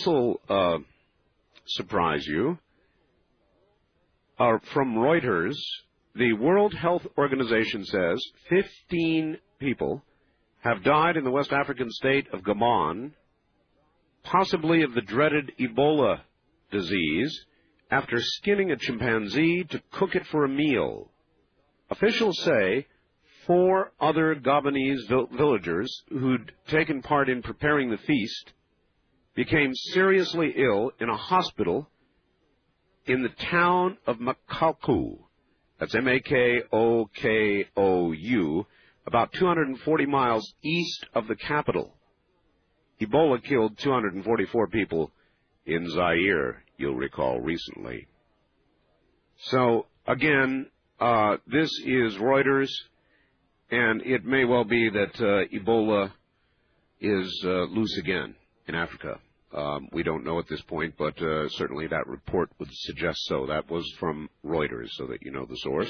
will surprise you. From Reuters, the World Health Organization says 15 people have died in the West African state of Gabon, possibly of the dreaded Ebola disease, after skinning a chimpanzee to cook it for a meal. Officials say 4 other Gabonese villagers who'd taken part in preparing the feast became seriously ill in a hospital in the town of Makokou. That's Makokou, about 240 miles east of the capital. Ebola killed 244 people in Zaire, you'll recall, recently. So, again, this is Reuters, and it may well be that Ebola is loose again in Africa. We don't know at this point, but certainly that report would suggest so. That was from Reuters, so that you know the source.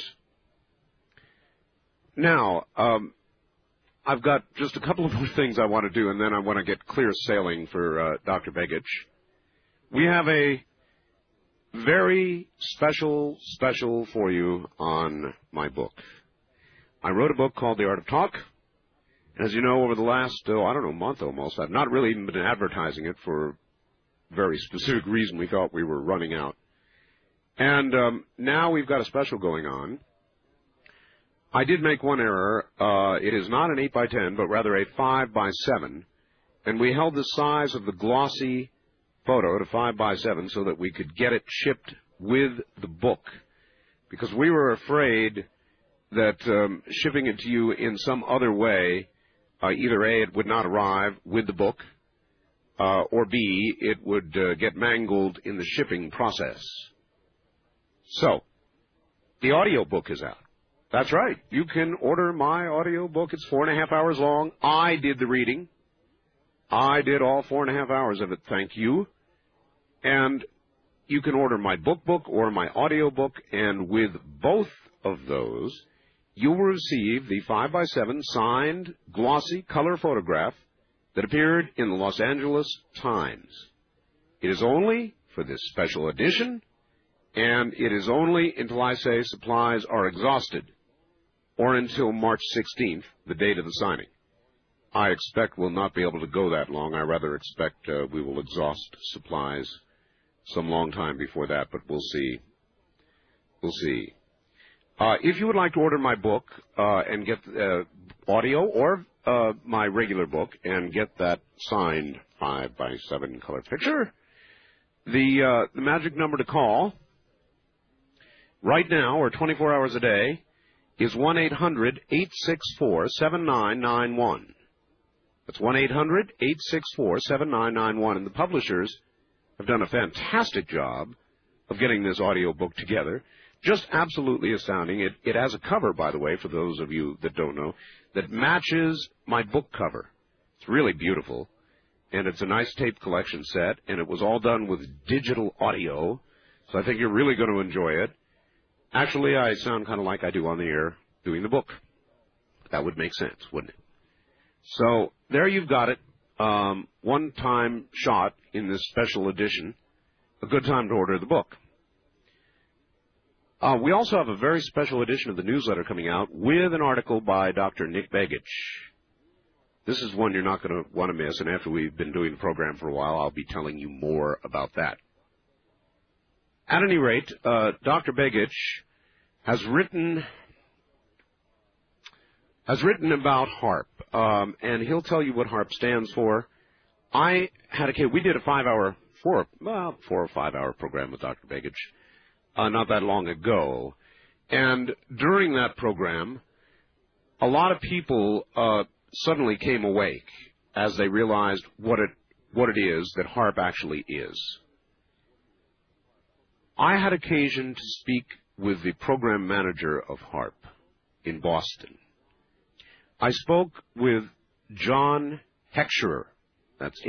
Now, I've got just a couple of more things I want to do, and then I want to get clear sailing for Dr. Begich. We have a very special for you on my book. I wrote a book called The Art of Talk. As you know, over the last, month almost, I've not really even been advertising it for a very specific reason. We thought we were running out. And now we've got a special going on. I did make one error. It is not an 8 by 10, but rather a 5 by 7. And we held the size of the glossy photo to 5 by 7 so that we could get it shipped with the book. Because we were afraid that shipping it to you in some other way, either A, it would not arrive with the book, or B, it would get mangled in the shipping process. So, the audio book is out. That's right. You can order my audio book. It's 4.5 hours long. I did the reading. I did all 4.5 hours of it, thank you. And you can order my book or my audio book, and with both of those, you will receive the 5 by 7 signed, glossy, color photograph that appeared in the Los Angeles Times. It is only for this special edition, and it is only until I say supplies are exhausted, or until March 16th, the date of the signing. I expect we'll not be able to go that long. I rather expect we will exhaust supplies some long time before that, but we'll see. We'll see. If you would like to order my book and get audio or my regular book and get that signed 5 by 7 color picture, the magic number to call right now or 24 hours a day is 1-800-864-7991. That's 1-800-864-7991. And the publishers have done a fantastic job of getting this audio book together. Just absolutely astounding. It has a cover, by the way, for those of you that don't know, that matches my book cover. It's really beautiful. And it's a nice tape collection set. And it was all done with digital audio. So I think you're really going to enjoy it. Actually, I sound kind of like I do on the air doing the book. That would make sense, wouldn't it? So there you've got it. One-time shot in this special edition. A good time to order the book. We also have a very special edition of the newsletter coming out with an article by Dr. Nick Begich. This is one you're not going to want to miss, and after we've been doing the program for a while, I'll be telling you more about that. At any rate, Dr. Begich has written about HARP, and he'll tell you what HARP stands for. We did a 4 or 5 hour program with Dr. Begich not that long ago, and during that program, a lot of people suddenly came awake as they realized what it is that HARP actually is. I had occasion to speak with the program manager of HARP in Boston. I spoke with John Heckscher, that's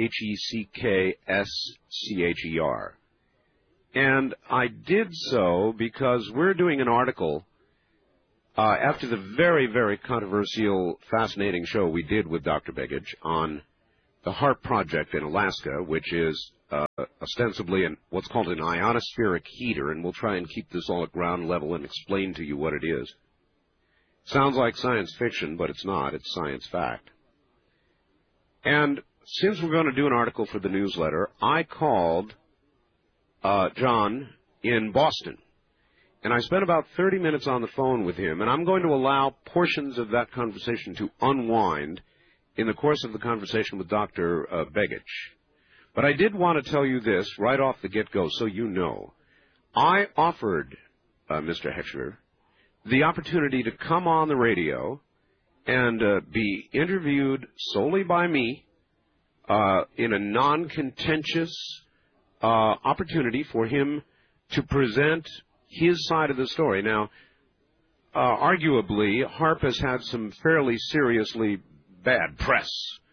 Heckscher, and I did so because we're doing an article after the very, very controversial, fascinating show we did with Dr. Begich on the HARP project in Alaska, which is ostensibly what's called an ionospheric heater, and we'll try and keep this all at ground level and explain to you what it is. Sounds like science fiction, but it's not. It's science fact. And since we're going to do an article for the newsletter, I called John in Boston. And I spent about 30 minutes on the phone with him, and I'm going to allow portions of that conversation to unwind in the course of the conversation with Dr. Begich. But I did want to tell you this right off the get-go so you know. I offered Mr. Heckscher the opportunity to come on the radio and be interviewed solely by me in a non-contentious opportunity for him to present his side of the story. Now, arguably, HAARP has had some fairly seriously bad press.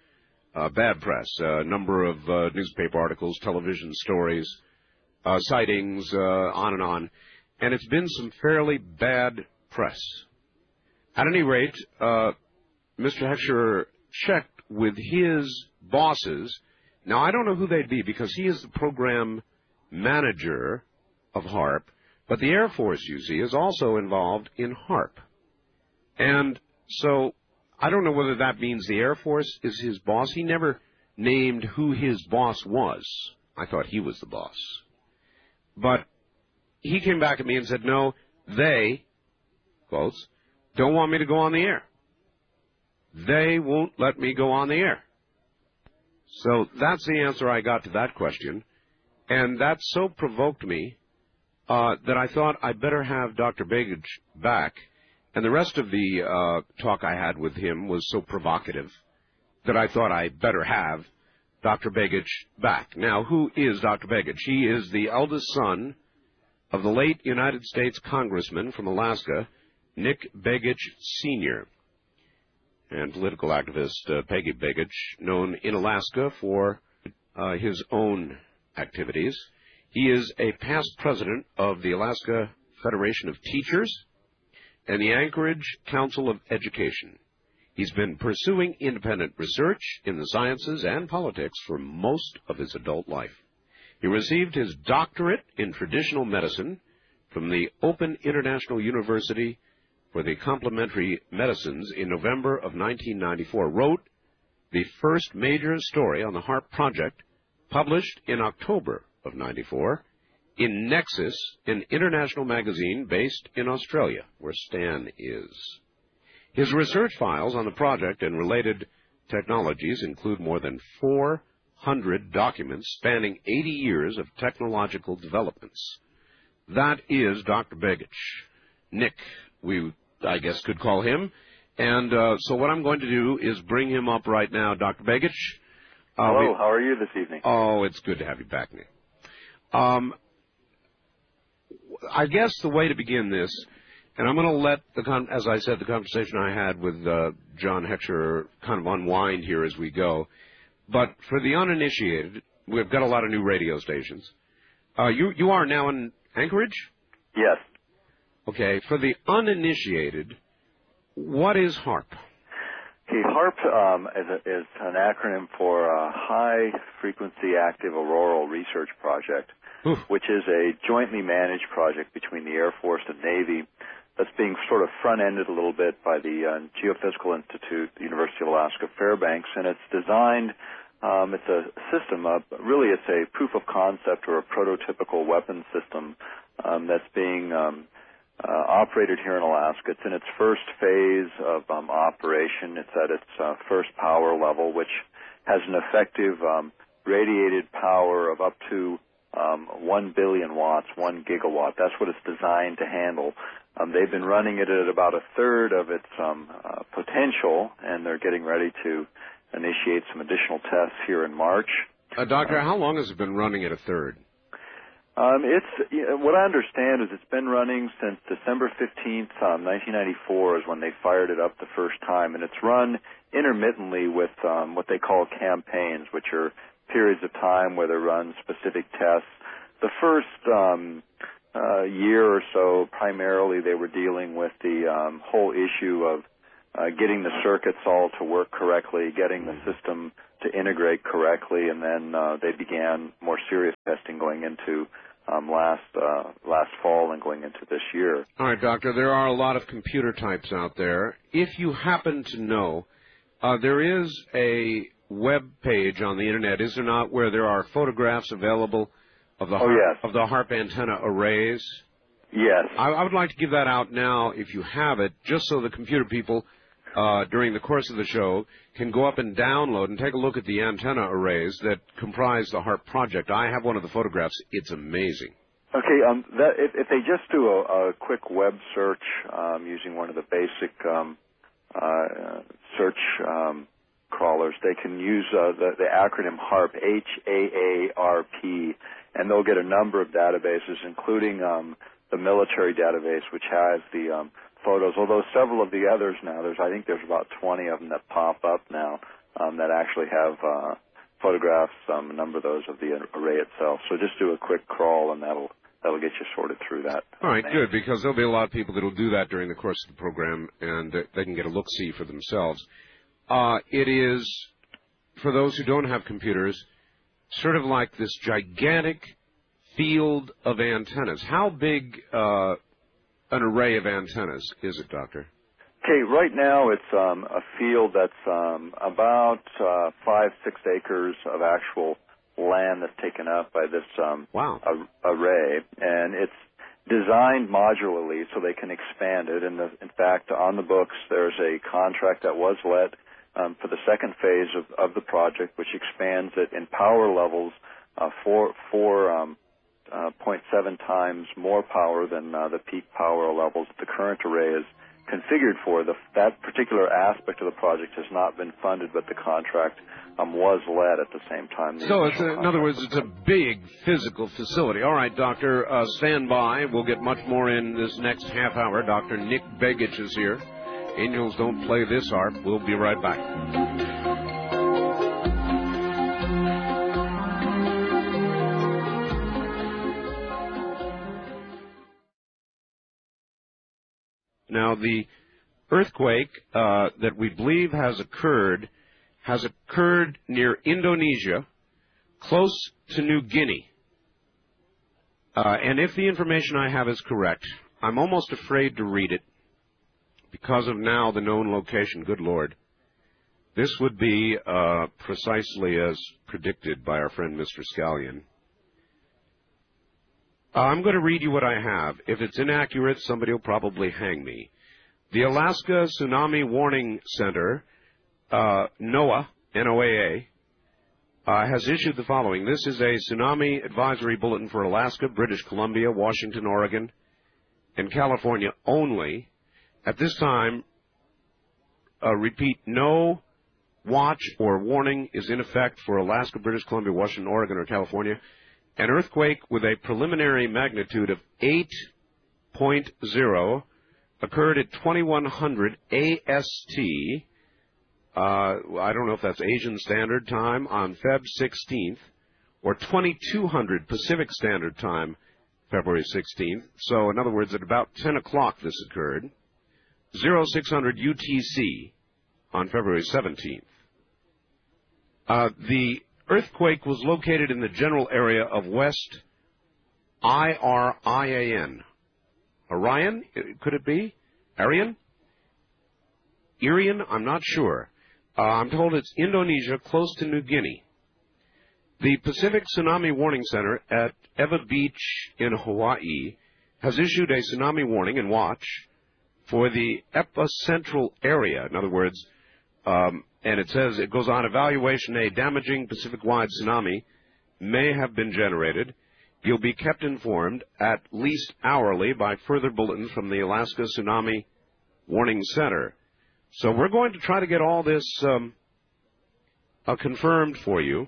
A number of newspaper articles, television stories, sightings, on and on. And it's been some fairly bad press. At any rate, Mr. Heckscher checked with his bosses. Now, I don't know who they'd be because he is the program manager of HAARP, but the Air Force, you see, is also involved in HAARP. And so I don't know whether that means the Air Force is his boss. He never named who his boss was. I thought he was the boss. But he came back at me and said, no, they, quotes, don't want me to go on the air. They won't let me go on the air. So that's the answer I got to that question. And that so provoked me that I thought I'd better have Dr. Begich back. And the rest of the talk I had with him was so provocative that I thought I'd better have Dr. Begich back. Now, who is Dr. Begich? He is the eldest son of the late United States Congressman from Alaska, Nick Begich Sr., and political activist Peggy Begich, known in Alaska for his own activities. He is a past president of the Alaska Federation of Teachers and the Anchorage Council of Education. He's been pursuing independent research in the sciences and politics for most of his adult life. He received his doctorate in traditional medicine from the Open International University for the Complementary Medicines in November of 1994, wrote the first major story on the HAARP project, published in October of 94, in Nexus, an international magazine based in Australia, where Stan is. His research files on the project and related technologies include more than 400 documents spanning 80 years of technological developments. That is Dr. Begich. Nick, we, I guess, could call him. And so what I'm going to do is bring him up right now. Dr. Begich. Hello, how are you this evening? Oh, it's good to have you back, Nick. I guess the way to begin this, and I'm going to let, as I said, the conversation I had with John Heckscher kind of unwind here as we go. But for the uninitiated, we've got a lot of new radio stations. You are now in Anchorage? Yes. Okay. For the uninitiated, what is HAARP? Okay, HAARP is an acronym for High Frequency Active Auroral Research Project, which is a jointly managed project between the Air Force and Navy that's being sort of front-ended a little bit by the Geophysical Institute, the University of Alaska Fairbanks, and it's designed, it's a system, really it's a proof of concept or a prototypical weapon system that's being operated here in Alaska. It's in its first phase of operation. It's at its first power level, which has an effective radiated power of up to 1 billion watts, 1 gigawatt. That's what it's designed to handle. They've been running it at about a third of its potential, and they're getting ready to initiate some additional tests here in March. Doctor, how long has it been running at a third? What I understand is it's been running since December 15th, 1994 is when they fired it up the first time, and it's run intermittently with what they call campaigns, which are periods of time where they run specific tests. The first year or so, primarily they were dealing with the whole issue of getting the circuits all to work correctly, getting the system to integrate correctly, and then they began more serious testing going into last fall and going into this year. All right, Doctor, there are a lot of computer types out there. If you happen to know, there is a web page on the Internet, is there not, where there are photographs available of the of the HAARP antenna arrays? Yes. I would like to give that out now, if you have it, just so the computer people, during the course of the show, can go up and download and take a look at the antenna arrays that comprise the HAARP project. I have one of the photographs. It's amazing. Okay, if they just do a quick web search using one of the basic search crawlers, they can use the acronym HAARP, H-A-A-R-P, and they'll get a number of databases, including the military database, which has the photos, although several of the others now, I think there's about 20 of them that pop up now that actually have photographs, a number of those of the array itself. So just do a quick crawl, and that'll get you sorted through that. All right, good, because there'll be a lot of people that will do that during the course of the program, and they can get a look-see for themselves. It is, for those who don't have computers, sort of like this gigantic field of antennas. How big an array of antennas is it, Doctor? Okay, right now it's a field that's about 5-6 acres of actual land that's taken up by this array, and it's designed modularly so they can expand it. And in fact, on the books, there's a contract that was let for the second phase of the project, which expands it in power levels 4.7 times more power than the peak power levels the current array is configured for. That particular aspect of the project has not been funded, but the contract was led at the same time. So, in other words, it's a big physical facility. All right, Doctor, stand by. We'll get much more in this next half hour. Dr. Nick Begich is here. Angels don't play this harp. We'll be right back. Now, the earthquake that we believe has occurred near Indonesia, close to New Guinea. And if the information I have is correct, I'm almost afraid to read it because of now the known location. Good Lord. This would be precisely as predicted by our friend Mr. Scallion. I'm going to read you what I have. If it's inaccurate, somebody will probably hang me. The Alaska Tsunami Warning Center, NOAA, N-O-A-A, has issued the following. This is a tsunami advisory bulletin for Alaska, British Columbia, Washington, Oregon, and California only. At this time, repeat, no watch or warning is in effect for Alaska, British Columbia, Washington, Oregon, or California. An earthquake with a preliminary magnitude of 8.0 occurred at 2100 AST, I don't know if that's Asian Standard Time, on Feb 16th, or 2200 Pacific Standard Time, February 16th. So, in other words, at about 10 o'clock this occurred. 0600 UTC on February 17th. The earthquake was located in the general area of West Irian. Orion, could it be? Arian? Irian? I'm not sure. I'm told it's Indonesia, close to New Guinea. The Pacific Tsunami Warning Center at Ewa Beach in Hawaii has issued a tsunami warning and watch for the epicentral area. In other words, and it says, it goes on, evaluation, a damaging Pacific-wide tsunami may have been generated. You'll be kept informed at least hourly by further bulletins from the Alaska Tsunami Warning Center. So we're going to try to get all this confirmed for you.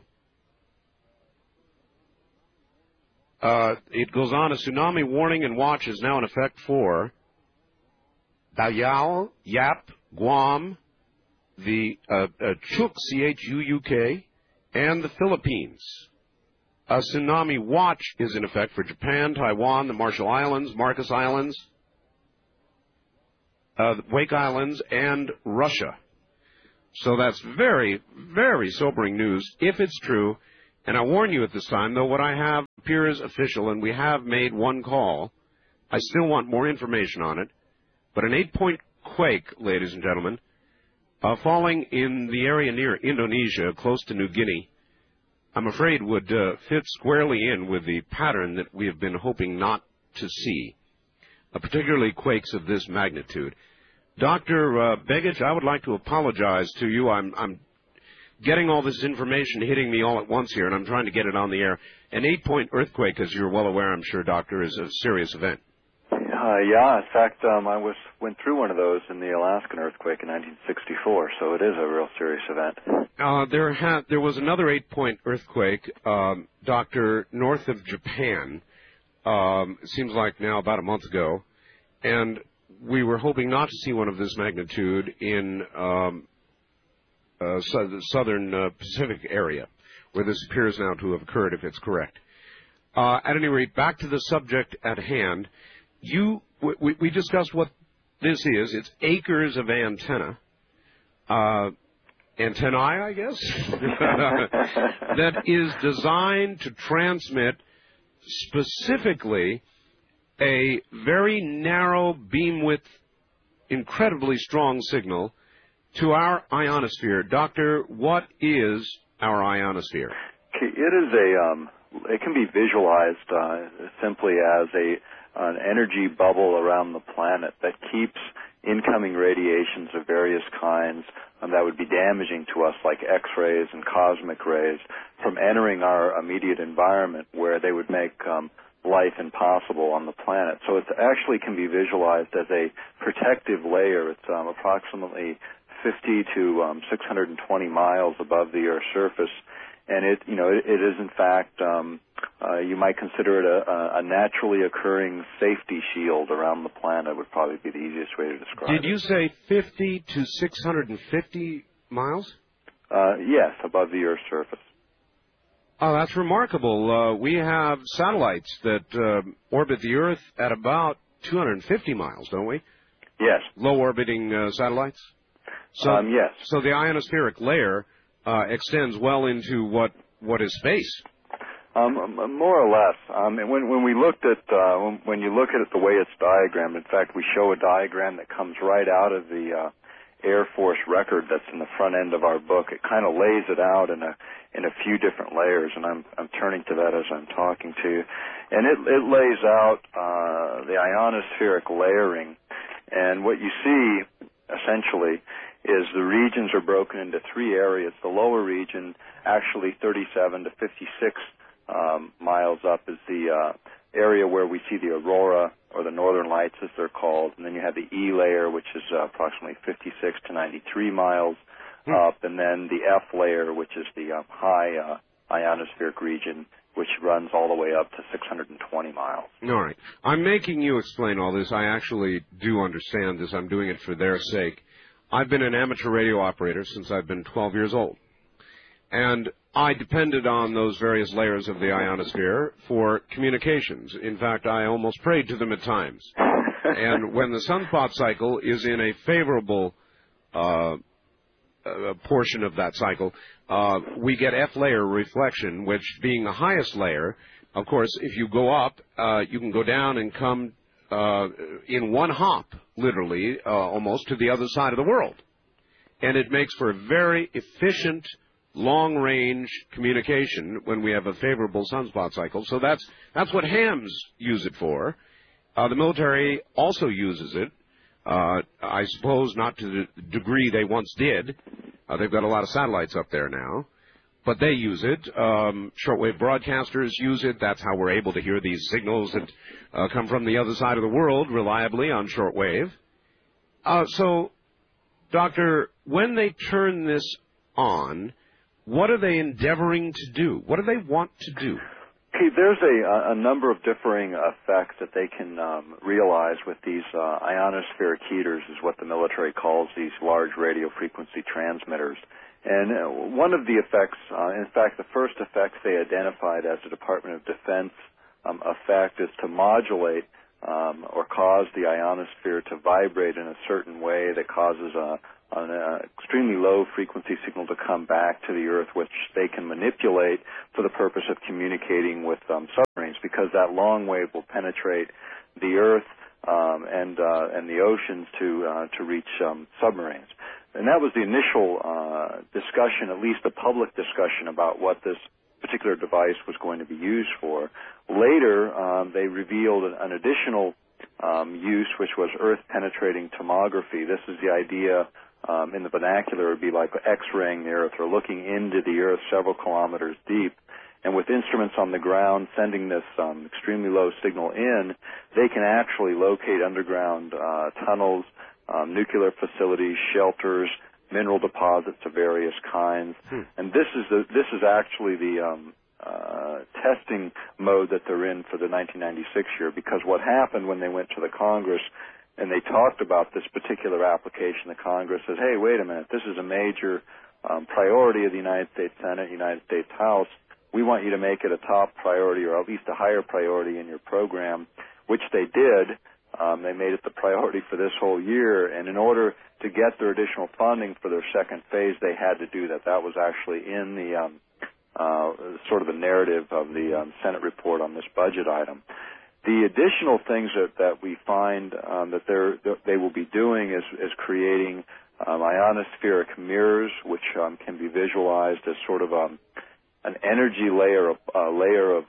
It goes on, a tsunami warning and watch is now in effect for Dayal, Yap, Guam, the Chuuk, C-H-U-U-K, and the Philippines. A tsunami watch is in effect for Japan, Taiwan, the Marshall Islands, Marcus Islands, Wake Islands, and Russia. So that's very, very sobering news, if it's true. And I warn you at this time, though what I have appears official, and we have made one call. I still want more information on it. But an 8-point quake, ladies and gentlemen, falling in the area near Indonesia, close to New Guinea, I'm afraid would fit squarely in with the pattern that we have been hoping not to see, particularly quakes of this magnitude. Dr. Begich, I would like to apologize to you. I'm getting all this information hitting me all at once here, and I'm trying to get it on the air. An 8-point earthquake, as you're well aware, I'm sure, Doctor, is a serious event. Yeah, in fact, I went through one of those in the Alaskan earthquake in 1964, so it is a real serious event. There was another 8-point earthquake, Doctor, north of Japan. It seems like now about a month ago, and we were hoping not to see one of this magnitude in the southern Pacific area, where this appears now to have occurred, if it's correct. At any rate, back to the subject at hand. We discussed what this is. It's acres of antennae, I guess, that is designed to transmit specifically a very narrow beam width, incredibly strong signal to our ionosphere. Doctor, what is our ionosphere? Okay, it can be visualized simply as an energy bubble around the planet that keeps incoming radiations of various kinds that would be damaging to us, like X-rays and cosmic rays, from entering our immediate environment where they would make life impossible on the planet. So it actually can be visualized as a protective layer. It's approximately 50 to 620 miles above the Earth's surface. And it is in fact, you might consider it a naturally occurring safety shield around the planet. Would probably be the easiest way to describe it. Did you say 50 to 650 miles? Yes, above the Earth's surface. Oh, that's remarkable. We have satellites that orbit the Earth at about 250 miles, don't we? Yes. Low orbiting satellites? So, yes. So the ionospheric layer extends well into what is space. More or less. When we looked at when you look at it the way it's diagrammed, in fact, we show a diagram that comes right out of the Air Force record that's in the front end of our book. It kind of lays it out in a few different layers, and I'm turning to that as I'm talking to you. And it lays out the ionospheric layering, and what you see essentially is the regions are broken into three areas. The lower region, actually 37 to 56 miles up, is the area where we see the aurora, or the northern lights as they're called. And then you have the E layer, which is approximately 56 to 93 miles up. And then the F layer, which is the high ionospheric region, which runs all the way up to 620 miles. All right. I'm making you explain all this. I actually do understand this. I'm doing it for their sake. I've been an amateur radio operator since I've been 12 years old. And I depended on those various layers of the ionosphere for communications. In fact, I almost prayed to them at times. And when the sunspot cycle is in a favorable portion of that cycle, we get F-layer reflection, which being the highest layer, of course, if you go up, you can go down and come in one hop, literally, almost to the other side of the world. And it makes for a very efficient, long-range communication when we have a favorable sunspot cycle. So that's what hams use it for. The military also uses it. I suppose not to the degree they once did. They've got a lot of satellites up there now. But they use it. Shortwave broadcasters use it. That's how we're able to hear these signals that come from the other side of the world reliably on shortwave. So, Doctor, when they turn this on, what are they endeavoring to do? What do they want to do? Okay, there's a number of differing effects that they can realize with these ionospheric heaters, is what the military calls these large radio frequency transmitters. And one of the effects, in fact, the first effect they identified as a Department of Defense effect, is to modulate or cause the ionosphere to vibrate in a certain way that causes an extremely low frequency signal to come back to the Earth, which they can manipulate for the purpose of communicating with submarines, because that long wave will penetrate the Earth and the oceans to reach submarines. And that was the initial discussion, at least the public discussion, about what this particular device was going to be used for. Later, they revealed an additional use, which was Earth-penetrating tomography. This is the idea, in the vernacular, it would be like X-raying the Earth, or looking into the Earth several kilometers deep. And with instruments on the ground sending this extremely low signal in, they can actually locate underground tunnels, nuclear facilities, shelters, mineral deposits of various kinds. And this is actually the testing mode that they're in for the 1996 year, because what happened when they went to the Congress and they talked about this particular application, the Congress says, hey, wait a minute, this is a major priority of the United States Senate, United States House. We want you to make it a top priority, or at least a higher priority in your program, which they did. They made it the priority for this whole year, and in order to get their additional funding for their second phase, they had to do that. That was actually in the sort of the narrative of the Senate report on this budget item. The additional things that we find that they will be doing is creating ionospheric mirrors, which can be visualized as sort of an energy layer of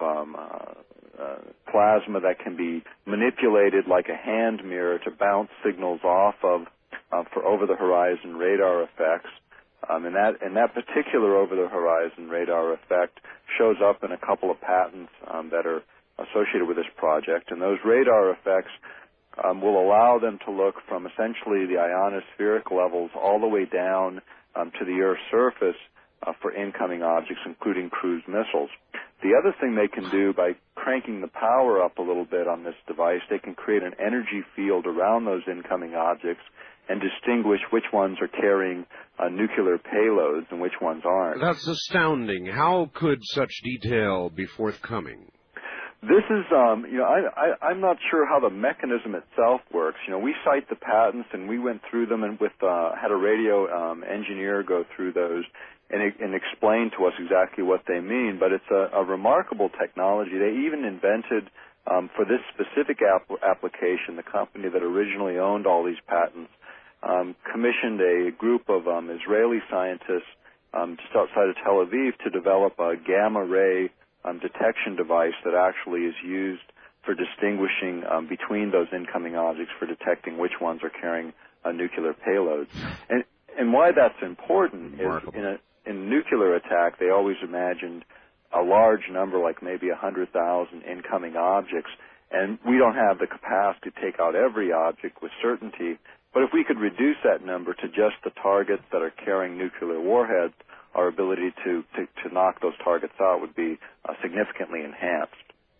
plasma that can be manipulated like a hand mirror to bounce signals off of for over-the-horizon radar effects. And that particular over-the-horizon radar effect shows up in a couple of patents that are associated with this project. And those radar effects will allow them to look from essentially the ionospheric levels all the way down to the Earth's surface for incoming objects, including cruise missiles. The other thing they can do, by cranking the power up a little bit on this device, they can create an energy field around those incoming objects and distinguish which ones are carrying nuclear payloads and which ones aren't. That's astounding. How could such detail be forthcoming? This is, I'm not sure how the mechanism itself works. We cite the patents, and we went through them and had a radio engineer go through those and explain to us exactly what they mean. But it's a remarkable technology. They even invented, for this specific application, the company that originally owned all these patents commissioned a group of Israeli scientists just outside of Tel Aviv to develop a gamma ray detection device that actually is used for distinguishing between those incoming objects, for detecting which ones are carrying nuclear payloads. And why that's important is in a nuclear attack, they always imagined a large number, like maybe 100,000 incoming objects, and we don't have the capacity to take out every object with certainty. But if we could reduce that number to just the targets that are carrying nuclear warheads, our ability to knock those targets out would be significantly enhanced.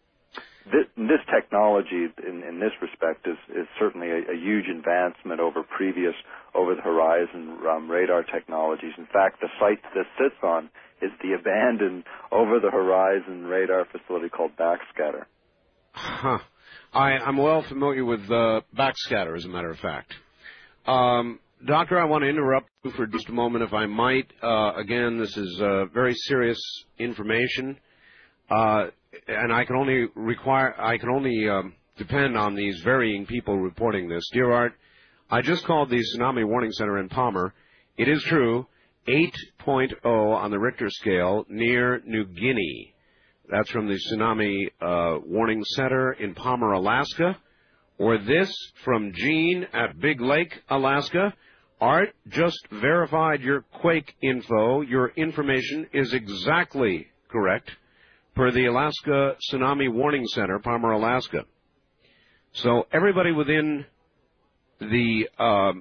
This technology, in this respect, is certainly a huge advancement over previous over-the-horizon radar technologies. In fact, the site this sits on is the abandoned over-the-horizon radar facility called Backscatter. Huh. I'm well familiar with Backscatter, as a matter of fact. Doctor, I want to interrupt you for just a moment, if I might. Again, this is very serious information, and I can only depend on these varying people reporting this. Dear Art, I just called the Tsunami Warning Center in Palmer. It is true, 8.0 on the Richter scale near New Guinea. That's from the Tsunami Warning Center in Palmer, Alaska. Or this from Gene at Big Lake, Alaska. Art just verified your quake info. Your information is exactly correct per the Alaska Tsunami Warning Center, Palmer, Alaska. So everybody within the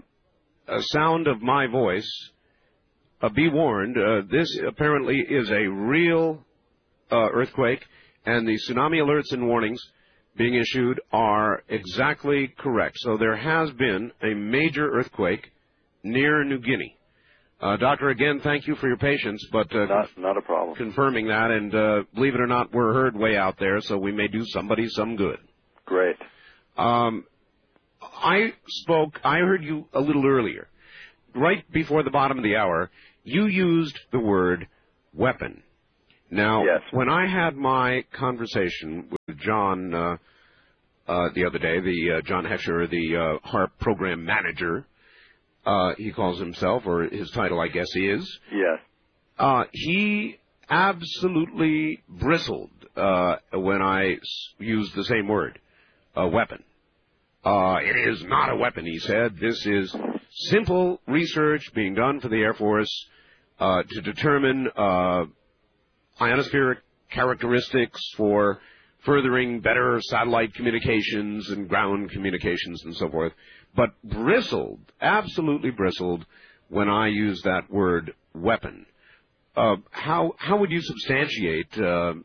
sound of my voice, be warned, this apparently is a real earthquake, and the tsunami alerts and warnings being issued are exactly correct. So there has been a major earthquake near New Guinea. Doctor, again, thank you for your patience, but not a problem. Confirming that, and believe it or not, we're heard way out there, so we may do somebody some good. Great. I heard you a little earlier. Right before the bottom of the hour, you used the word weapon. Now, yes. When I had my conversation with John the other day, John Hesher, the HARP program manager, he calls himself, or his title, I guess, is. Yes. He absolutely bristled when I used the same word, weapon. It is not a weapon, he said. This is simple research being done for the Air Force to determine ionospheric characteristics for furthering better satellite communications and ground communications and so forth, but bristled, absolutely bristled, when I used that word weapon. How would you substantiate the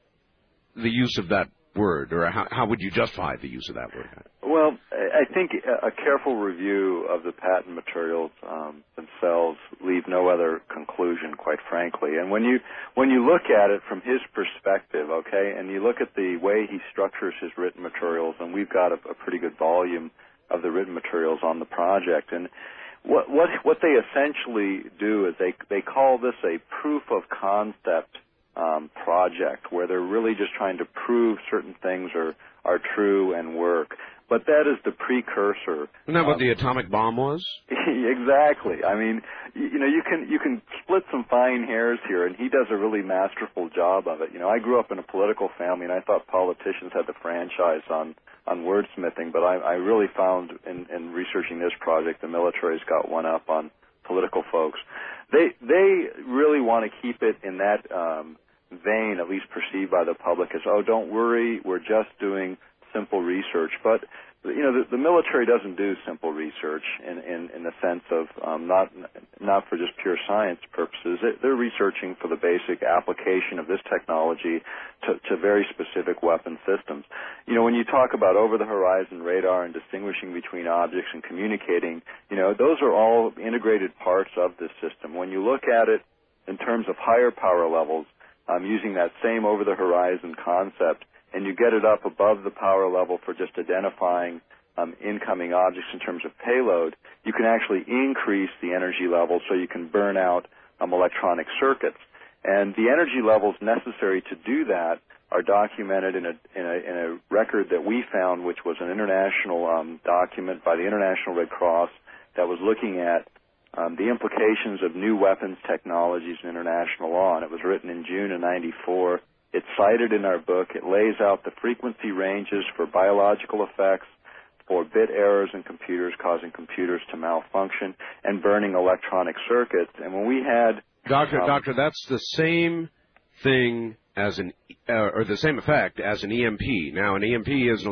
use of that word, or how would you justify the use of that word? Well, I think a careful review of the patent materials themselves leave no other conclusion, quite frankly. And when you look at it from his perspective, okay, and you look at the way he structures his written materials, and we've got a pretty good volume of the written materials on the project, and what they essentially do is they call this a proof of concept project, where they're really just trying to prove certain things are true and work. But that is the precursor. Isn't that what the atomic bomb was? Exactly. I mean, you can split some fine hairs here, and he does a really masterful job of it. I grew up in a political family, and I thought politicians had the franchise on wordsmithing, but I really found in researching this project, the military's got one up on political folks. They really want to keep it in that vein, at least perceived by the public, as, oh, don't worry, we're just doing simple research. But the military doesn't do simple research in the sense of not for just pure science purposes. They're researching for the basic application of this technology to very specific weapon systems. When you talk about over-the-horizon radar and distinguishing between objects and communicating, those are all integrated parts of this system. When you look at it in terms of higher power levels, using that same over-the-horizon concept, and you get it up above the power level for just identifying incoming objects in terms of payload, you can actually increase the energy level so you can burn out electronic circuits. And the energy levels necessary to do that are documented in a record that we found, which was an international document by the International Red Cross that was looking at the implications of new weapons technologies in international law. And it was written in June of '94. It's cited in our book. It lays out the frequency ranges for biological effects, for bit errors in computers causing computers to malfunction, and burning electronic circuits. And when we had... Doctor, that's the same thing as or the same effect as an EMP. Now, an EMP is an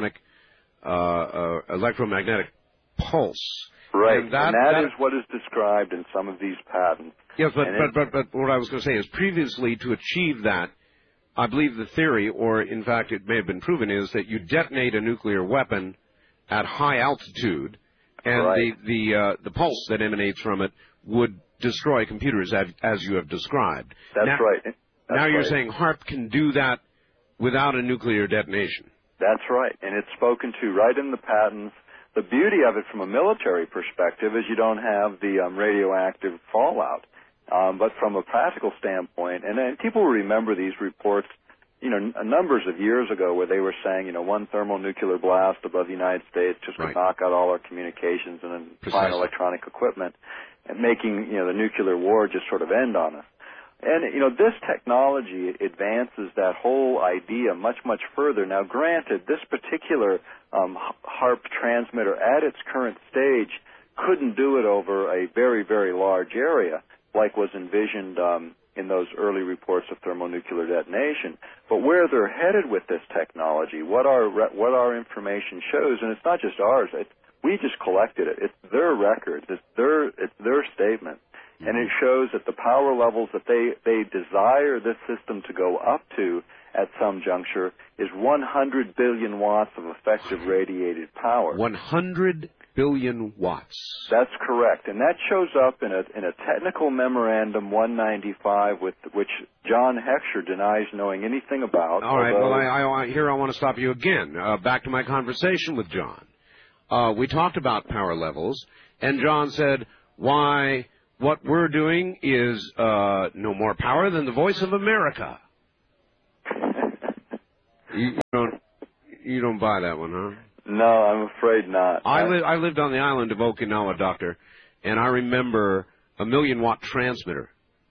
electromagnetic pulse. Right, and that is what is described in some of these patents. Yes, but what I was going to say is previously to achieve that, I believe the theory, or in fact it may have been proven, is that you detonate a nuclear weapon at high altitude, and right. the pulse that emanates from it would destroy computers as you have described. That's right. Now you're saying HARP can do that without a nuclear detonation. That's right, and it's spoken to right in the patents. The beauty of it from a military perspective is you don't have the radioactive fallout. But from a practical standpoint, and people remember these reports, numbers of years ago where they were saying, one thermonuclear blast above the United States just would knock out all our communications and fine electronic equipment, and making, the nuclear war just sort of end on us. And, this technology advances that whole idea much, much further. Now, granted, this particular HARP transmitter at its current stage couldn't do it over a very, very large area, like was envisioned in those early reports of thermonuclear detonation. But where they're headed with this technology, what our information shows, and it's not just ours, we just collected it. It's their records. It's their statement. and it shows that the power levels that they desire this system to go up to at some juncture is 100 billion watts of effective radiated power. 100 billion watts. That's correct, and that shows up in a technical memorandum 195, with which John Heckscher denies knowing anything about. All right. Well, I want to stop you again. Back to my conversation with John. We talked about power levels, and John said, "Why? What we're doing is no more power than the voice of America." You don't buy that one, huh? No, I'm afraid not. I lived on the island of Okinawa, Doctor, and I remember a 1,000,000-watt transmitter,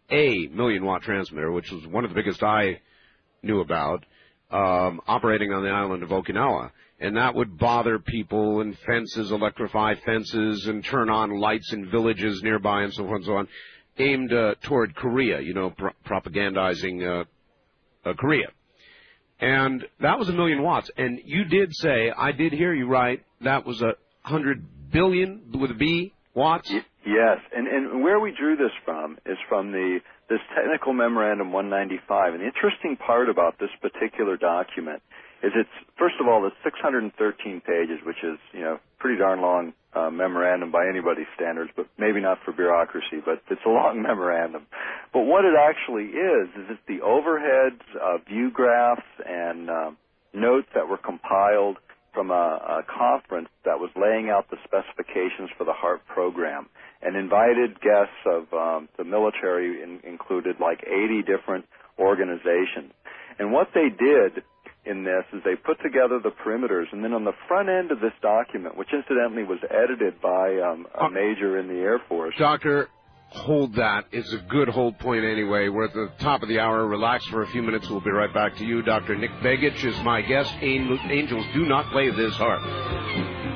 which was one of the biggest I knew about, operating on the island of Okinawa. And that would bother people, and fences, electrify fences, and turn on lights in villages nearby, and so forth and so on, aimed toward Korea, propagandizing Korea. And that was 1,000,000 watts. And you did say, I did hear you right, that was 100 billion with a B watts? Yes, and where we drew this from is from this technical memorandum 195. And the interesting part about this particular document is first of all, it's 613 pages, which is, pretty darn long memorandum by anybody's standards, but maybe not for bureaucracy, but it's a long memorandum. But what it actually is it's the overheads, view graphs, and notes that were compiled from a conference that was laying out the specifications for the HARP program, and invited guests of the military, included like 80 different organizations. And what they did in this is they put together the perimeters, and then on the front end of this document, which incidentally was edited by a major in the Air Force. Doctor, hold that. It's a good hold point anyway. We're at the top of the hour. Relax for a few minutes. We'll be right back to you. Dr. Nick Begich is my guest. Angels do not play this harp.